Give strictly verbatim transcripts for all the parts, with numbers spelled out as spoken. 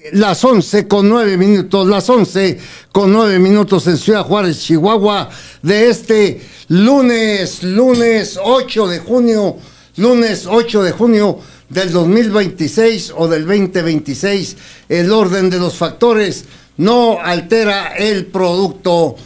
Las once con nueve minutos, las once con nueve minutos en Ciudad Juárez, Chihuahua, de este lunes, lunes ocho de junio, lunes ocho de junio del dos mil veintiséis o del veinte veintiséis. El orden de los factores no altera el producto.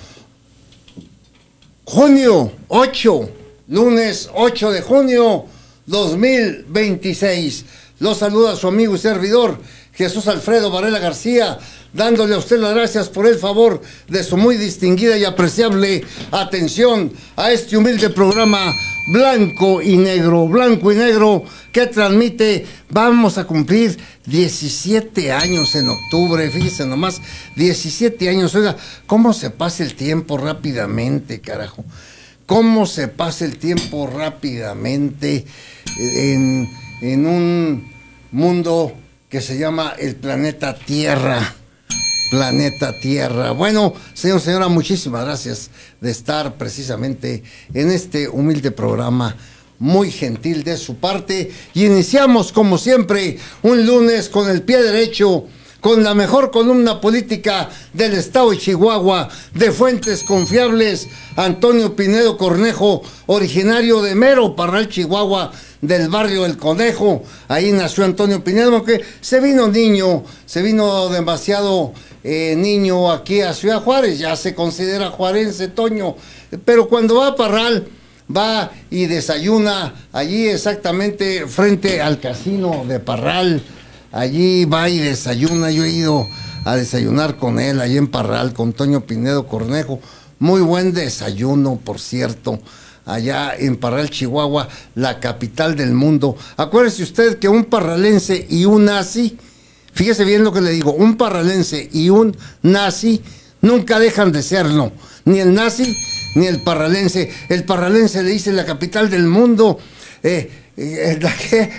Junio ocho, lunes ocho de junio dos mil veintiséis. Los saluda su amigo y servidor Jesús Alfredo Varela García, dándole a usted las gracias por el favor de su muy distinguida y apreciable atención a este humilde programa Blanco y Negro, Blanco y Negro, que transmite, vamos a cumplir diecisiete años en octubre, fíjese nomás, diecisiete años, oiga, cómo se pasa el tiempo rápidamente, carajo, cómo se pasa el tiempo rápidamente en, en un mundo que se llama el planeta Tierra, planeta Tierra. Bueno, señor, señora, muchísimas gracias de estar precisamente en este humilde programa, muy gentil de su parte, y iniciamos como siempre un lunes con el pie derecho, con la mejor columna política del estado de Chihuahua, de fuentes confiables, Antonio Pinedo Cornejo, originario de Mero Parral, Chihuahua, del barrio El Conejo. Ahí nació Antonio Pinedo, aunque se vino niño, se vino demasiado eh, niño aquí a Ciudad Juárez, ya se considera juarense, Toño, pero cuando va a Parral, va y desayuna allí exactamente frente al casino de Parral. Allí va y desayuna, yo he ido a desayunar con él, allí en Parral, con Toño Pinedo Cornejo. Muy buen desayuno, por cierto, allá en Parral, Chihuahua, la capital del mundo. Acuérdese usted que un parralense y un nazi, fíjese bien lo que le digo, un parralense y un nazi nunca dejan de serlo, ni el nazi ni el parralense. El parralense le dice la capital del mundo, eh, eh, la que...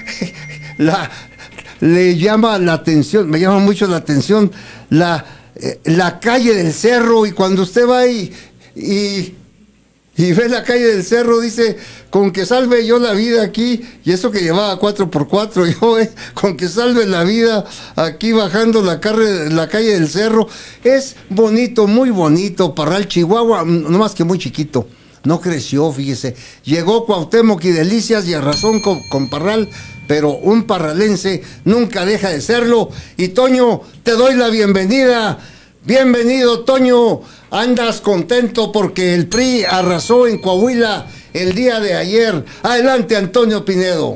la le llama la atención, me llama mucho la atención la, eh, la calle del Cerro, y cuando usted va y, y, y ve la calle del Cerro, dice, con que salve yo la vida aquí, y eso que llevaba cuatro por cuatro, yo, eh, con que salve la vida aquí bajando la, carre, la calle del Cerro. Es bonito, muy bonito, Parral, Chihuahua, no más que muy chiquito. No creció, fíjese. Llegó Cuauhtémoc y Delicias y arrasó con, con Parral, pero un parralense nunca deja de serlo. Y Toño, te doy la bienvenida. Bienvenido, Toño. Andas contento porque el P R I arrasó en Coahuila el día de ayer. Adelante, Antonio Pinedo.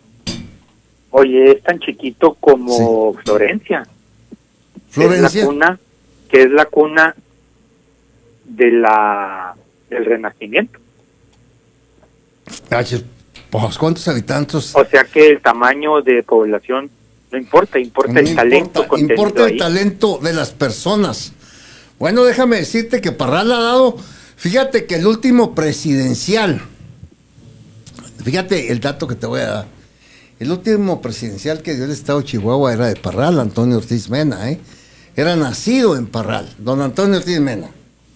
Oye, es tan chiquito como sí. Florencia. Florencia. Es la cuna, que es la cuna de la... del Renacimiento. Pues, ¿cuántos habitantes? O sea que el tamaño de población no importa, importa no el importa, talento contenido importa el ahí. talento de las personas. Bueno, déjame decirte que Parral ha dado, fíjate que el último presidencial, fíjate el dato que te voy a dar, el último presidencial que dio el estado de Chihuahua era de Parral, Antonio Ortiz Mena, ¿eh? Era nacido en Parral, don Antonio Ortiz Mena.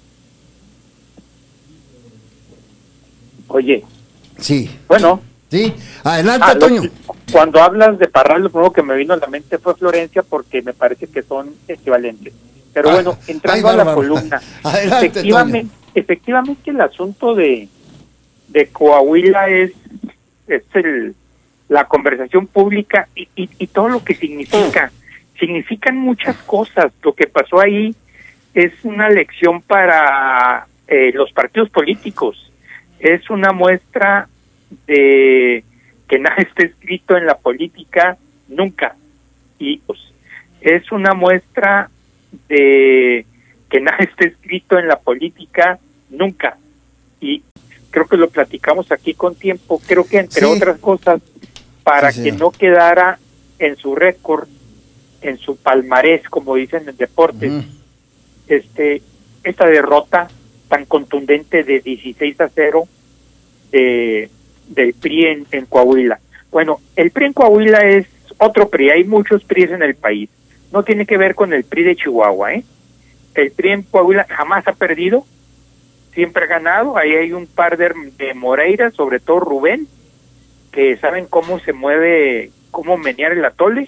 Oye. Sí. Bueno. Sí. Adelante, ah, Toño. Lo, cuando hablas de Parral, lo primero que me vino a la mente fue Florencia, porque me parece que son equivalentes. Pero ah, bueno, entrando ay, a la columna. Adelante, efectivamente, Toño. efectivamente el asunto de, de Coahuila es, es el, la conversación pública y, y, y todo lo que significa. Significan muchas cosas. Lo que pasó ahí es una lección para eh, los partidos políticos. Es una muestra de que nada está escrito en la política nunca. Y pues, es una muestra de que nada está escrito en la política nunca. Y creo que lo platicamos aquí con tiempo. Creo que entre sí. otras cosas, para sí, que no quedara en su récord, en su palmarés, como dicen en deportes, uh-huh. este, esta derrota tan contundente de dieciséis a cero de, del P R I en, en Coahuila. Bueno, el P R I en Coahuila es otro P R I, hay muchos P R Is en el país, no tiene que ver con el P R I de Chihuahua, ¿eh? El P R I en Coahuila jamás ha perdido, siempre ha ganado, ahí hay un par de, de Moreira, sobre todo Rubén, que saben cómo se mueve, cómo menear el atole,